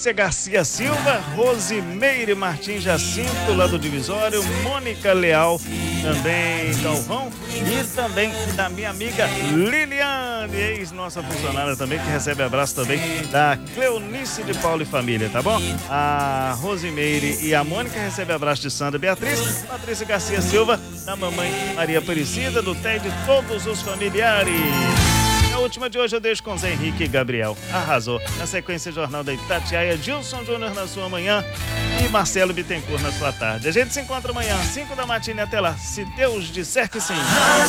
Patrícia Garcia Silva, Rosimeire Martins Jacinto, lá do Divisório, Mônica Leal, também Galvão, e também da minha amiga Liliane, ex-nossa funcionária também, que recebe abraço também da Cleonice de Paulo e família, tá bom? A Rosimeire e a Mônica recebem abraço de Sandra Beatriz, Patrícia Garcia Silva, da mamãe Maria Aparecida, do TED de todos os familiares. A última de hoje eu deixo com Zé Henrique e Gabriel. Arrasou. Na sequência, Jornal da Itatiaia, Gilson Júnior na sua manhã e Marcelo Bittencourt na sua tarde. A gente se encontra amanhã, 5 da matina. Até lá, se Deus disser que sim.